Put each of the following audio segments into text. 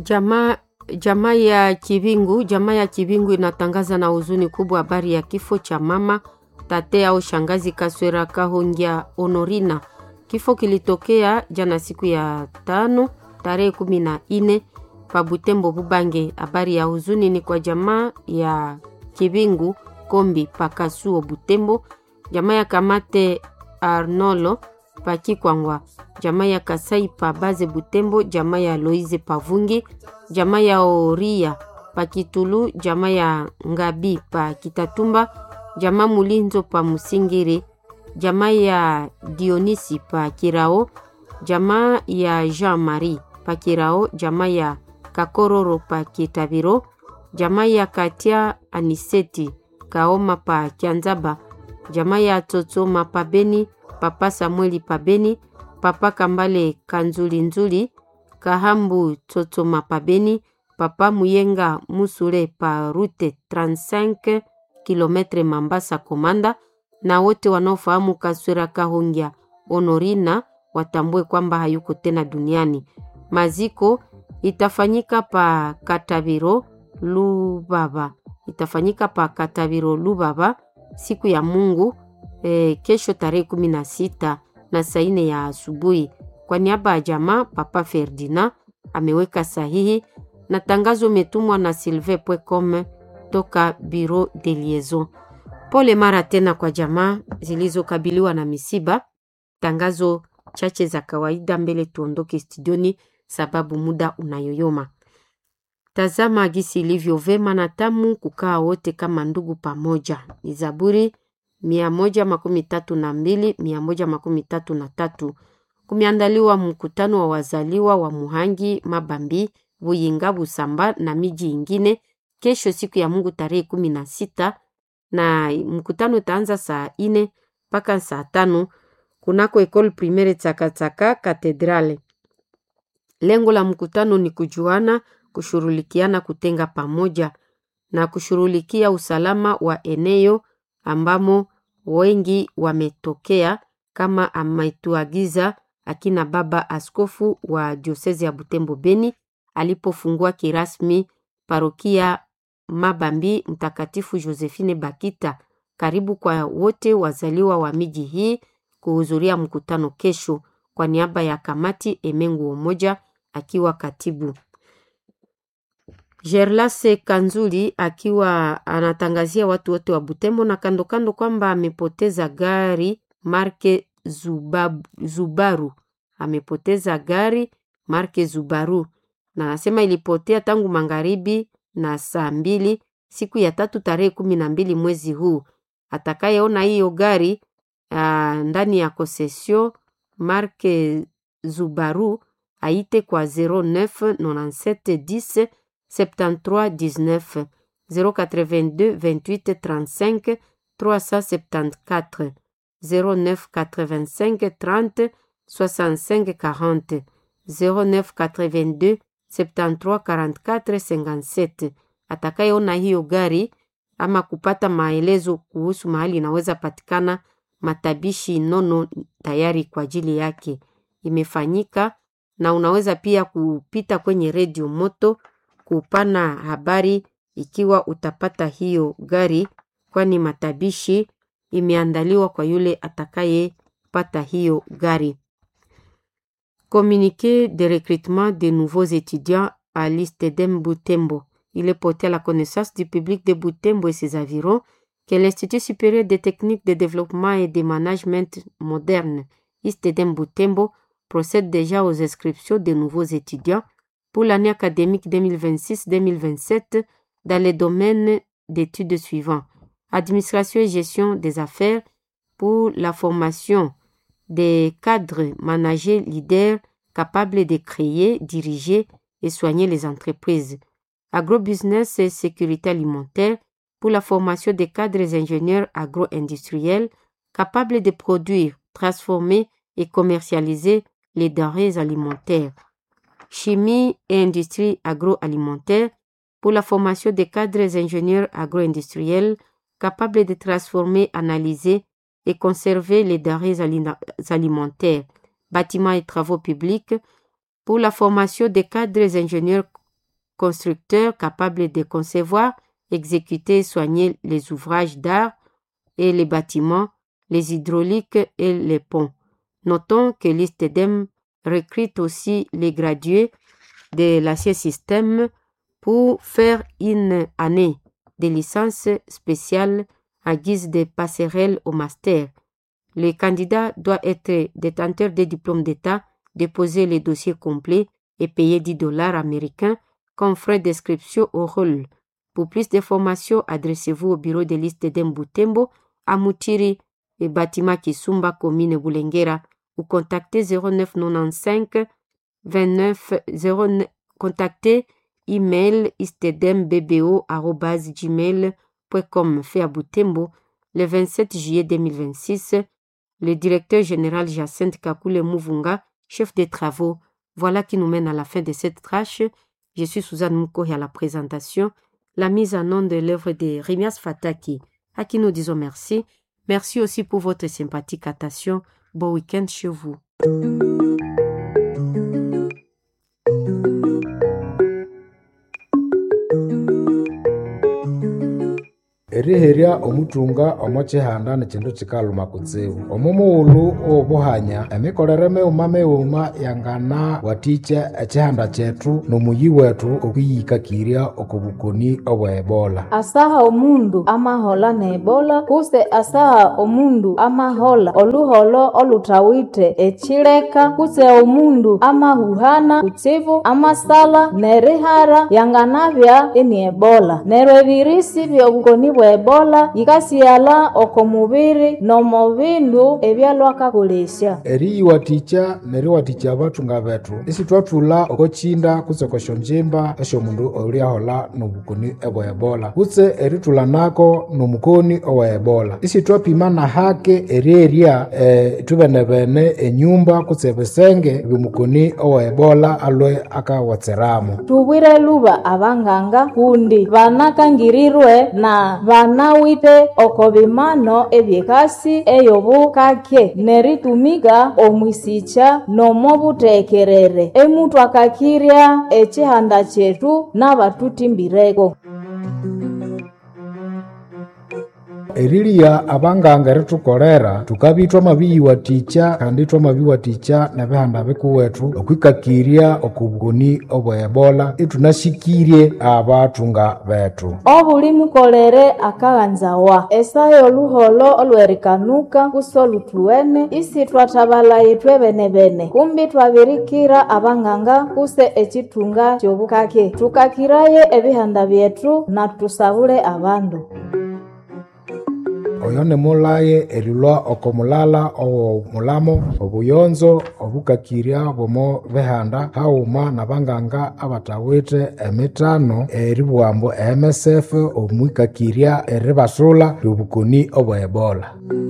Jamaa ya Kibingu inatangaza na huzuni kubwa habari ya kifo cha mama tate au shangazi Kaswera Kahongia Honorina. Kifo kilitokea jana siku ya 5 tarehe 14 pa Butembo Bubange. Habari ya huzuni ni kwa jamaa ya Kibingu Kombi pa Kasuo Butembo, jamaa ya Kamate Arnolo pa Kikwangwa, jamaa ya Kasai pa Baze Butembo, jamaa ya Loize pa Vungi, jamaa ya Oria pa Kitulu, jamaa ya Ngabi pa Kitatumba, jamaa Mulinzo pa Musingiri, jamaa ya Dionisi pa Kirao, jamaa ya Jean-Marie pa Kirao, jamaa ya Kakororo pa Kitabiro, jamaa ya Katia Aniseti Kaoma pa Kianzaba, jamaa ya Totoma pa Beni, papa Samueli pa Beni, papa Kambale Kanzuli Kahambu Totoma pa Beni, papa Muyenga Musure pa Rute 35 km Mambasa Komanda, na wote wanaofahamu Kaswera Kahongia Honorina watambue kwamba hayuko tena duniani. Maziko itafanyika pa Katabiro Lubaba siku ya Mungu kesho tarehe 16 na saa 4 ya asubuhi. Kwa niaba ya jamaa Papa Ferdinand ameweka sahihi na tangazo umetumwa na Sylvain.com toka Bureau de Liaison. Pole mara tena kwa jamaa zilizokabiliwa na misiba. Tangazo chache za kawaida mbele tuondoke studioni sababu muda unayoyoma. Tazama gisi ilivyo vema na tamu kukaa wote kama ndugu pamoja. Ni Zaburi 132, 133. Kumeandaliwa mkutano wa wazaliwa wa Muhangi, Mabambi, Buyinga, Busamba na miji ingine kesho siku ya Mungu tarehe 16, na mkutano utaanza saa 4 mpaka saa 5 kunako Ecole Primaire Tsakatsaka Katedrale. Lengo la mkutano ni kujuana, kushurulikiana, kutenga pamoja na kushurulikia usalama wa eneo ambamo wengi wametokea, kama ametuagiza akina baba askofu wa diocese ya Butembo Beni alipofungua kirasmi parokia Mabambi Mtakatifu Josephine Bakita. Karibu kwa wote wazaliwa wa miji hii kuhudhuria mkutano kesho. Kwa niaba ya kamati Emengu Umoja akiwa katibu. Gerlase Kanzuli akiwa anatangazia watu wote wa Butembo na kando kando kwamba amepoteza gari marke Zubaru. Amepoteza gari marke Zubaru na anasema ilipotea tangu magharibi na saa 2 siku ya 3 tarehe 12 mwezi huu. Atakayeona hiyo gari ndani ya concession marke Zubaru aite kwa 09 97 10 73 19 082 28 35 374 09 85 30 65 40 09 82 73 44 57. Atakayeona hiyo gari ama kupata maelezo kuhusu mahali inaweza patikana, matabishi nono tayari kwa ajili yake imefanyika, na unaweza pia kupita kwenye Radio Moto kupana habari ikiwa utapata hiyo gari, kwani matabishi imeandaliwa kwa yule atakaye pata hiyo gari. Communiqué de recrutement de nouveaux étudiants à l'ISTEDEM Butembo. Il est porté à la connaissance du public de Butembo et ses environs que l'Institut supérieur des techniques de développement et de management moderne, ISTEDEM Butembo, procède déjà aux inscriptions de nouveaux étudiants pour l'année académique 2026-2027 dans les domaines d'études suivants: administration et gestion des affaires pour la formation des cadres managers leaders capables de créer, diriger et soigner les entreprises; agrobusiness et sécurité alimentaire pour la formation des cadres ingénieurs agro-industriels capables de produire, transformer et commercialiser les denrées alimentaires; chimie et industrie agroalimentaire pour la formation des cadres ingénieurs agro-industriels capables de transformer, analyser et conserver les denrées alimentaires; bâtiments et travaux publics pour la formation des cadres ingénieurs constructeurs capables de concevoir, exécuter et soigner les ouvrages d'art et les bâtiments, les hydrauliques et les ponts. Notons que l'ISTEDEM recrute aussi les gradués de l'ancien système pour faire une année de licence spéciale à guise de passerelle au master. Les candidats doivent être détenteurs des diplômes d'État, déposer les dossiers complets et payer $10 américains comme frais d'inscription au rôle. Pour plus d'informations, adressez-vous au bureau de l'ISTEDEM Butembo à Mutiri et bâtiment Kisumba, commune Boulengera, ou contactez 0995 29 09 contactez email istedembbo@gmail.com fait à Butembo le 27 juillet 2026. Le directeur général Jacinthe Kakule Muvunga, chef des travaux. Voilà qui nous mène à la fin de cette tâche. Je suis Suzanne Moukohi à la présentation, la mise en œuvre de l'œuvre de Rémias Fataki, à qui nous disons merci. Merci aussi pour votre sympathique attention. Bon week-end chez vous. Eriheria omutunga omochihanda nechindu chikaluma kutsibu omumuulu obuhanya emikolere meuma yangana watiche echihanda chetu nomuyi wetu okuyikakiria okubukoni obwa Ebola. Asaha omundu amahola ne Ebola kuse asaha omundu amahola oluholo olutawite echileka kuse omundu amahuhana kutsibu amasala nerihara yanganavya eni Ebola nerwe virisi byobukoni Ebola yikasiyala okomubiri nomubindu ebyalwakakolesya eriyiwaticha neriwaticha abathunga bethu isitwathula okochinda kutse koshonjimba esyomundu oliahola nobukoni ebwa Ebola kutse erithula nako nomukoni owa Ebola isitwapima na hake erieria tubenebene enyumba kutse ebisenge byomukoni owa Ebola alwe akawatseramu tubwire luba abanganga kundi banakangirirwe na banawite okobimano ebyekasi eyobukake neritumiga omwisicha nomobutekerere emutu akakirya echihanda chetu nabatutimbireko erilia abanganga ritukolera tukabitwa mabiyiwaticha kandi twamabiwaticha nebihanda bikuwetu okwikakiria okubukoni obwa Ebola itunashikirie abathunga betu obuli mukolere akaganzawa esayo luholo olwerikanuka kusolutuwene isi twathabalaye twebenebene kumbi twabirikira abanganga kuse echitunga kyobukake tukakiraye ebihanda byetu na tusabule abandu oyone mulaye erilwa okomulala omulamo obuyonzo obukakiria bomo behanda hauma nabanganga abatawite emitano eribwambo MSF omwikakiria eribasula lyobukoni obwa Ebola.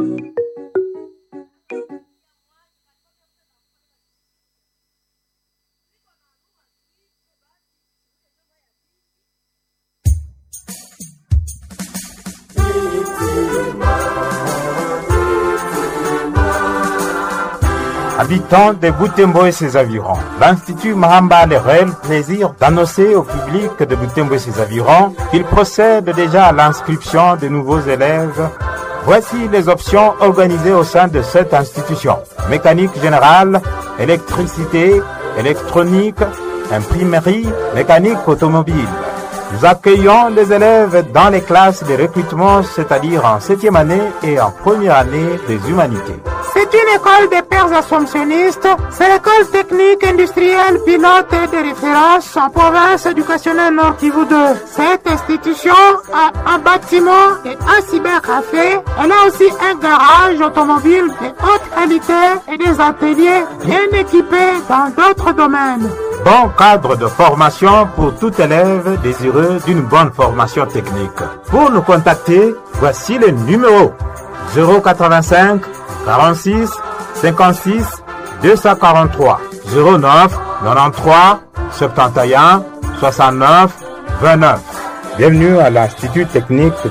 Habitants de Butembo et ses environs, l'Institut Mahamba a le réel plaisir d'annoncer au public de Butembo et ses environs qu'il procède déjà à l'inscription de nouveaux élèves. Voici les options organisées au sein de cette institution. Mécanique générale, électricité, électronique, imprimerie, mécanique automobile. Nous accueillons les élèves dans les classes de recrutement, c'est-à-dire en 7e année et en première année des humanités. C'est une école des pères assomptionnistes. C'est l'école technique industrielle pilote de référence en province éducationnelle Nord Kivu 2. Cette institution a un bâtiment et un cybercafé. Elle a aussi un garage automobile de haute qualité et des ateliers bien équipés dans d'autres domaines. Bon cadre de formation pour tout élève désireux d'une bonne formation technique. Pour nous contacter, voici le numéro 085 46 56 243 09 93 71 69 29. Bienvenue à l'Institut technique